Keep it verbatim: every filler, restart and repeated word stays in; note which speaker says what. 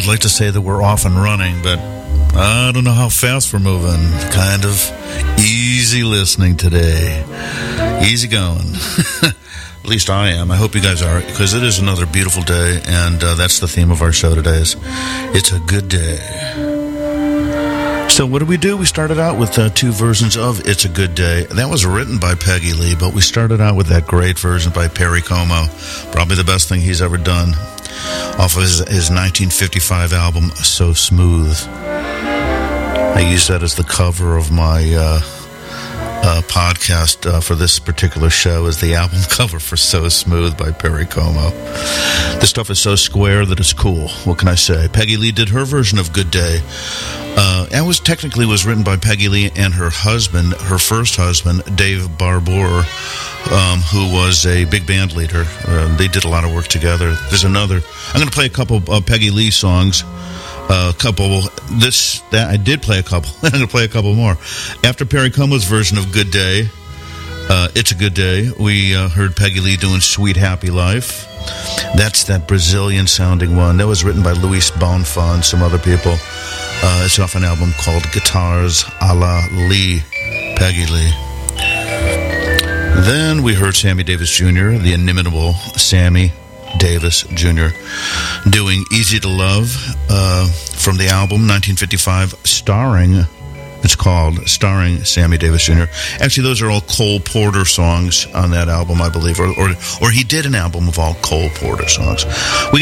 Speaker 1: like to say that we're off and running, but I don't know how fast we're moving. Kind of easy listening today. Easy going. At least I am. I hope you guys are, because it is another beautiful day, and uh, that's the theme of our show today is It's a Good Day. So what did we do? We started out with uh, two versions of It's a Good Day. That was written by Peggy Lee, but we started out with that great version by Perry Como. Probably the best thing he's ever done. Off of his, his nineteen fifty-five album, So Smooth. I use that as the cover of my uh, uh, podcast uh, for this particular show as the album cover for So Smooth by Perry Como. This stuff is so square that it's cool. What can I say? Peggy Lee did her version of Good Day. Uh, and was technically was written by Peggy Lee and her husband, her first husband, Dave Barbour, um, who was a big band leader. Uh, they did a lot of work together. There's another. I'm going to play a couple of Peggy Lee songs. A uh, couple. This that I did play a couple. I'm going to play a couple more. After Perry Como's version of Good Day, uh, It's a Good Day, we uh, heard Peggy Lee doing Sweet Happy Life. That's that Brazilian-sounding one. That was written by Luis Bonfa and some other people. Uh, it's off an album called Guitars a la Lee, Peggy Lee. Then we heard Sammy Davis Junior, the inimitable Sammy Davis Junior, doing Easy to Love uh, from the album nineteen fifty-five, starring... It's called Starring Sammy Davis Junior Actually, those are all Cole Porter songs on that album, I believe. Or or, or he did an album of all Cole Porter songs. We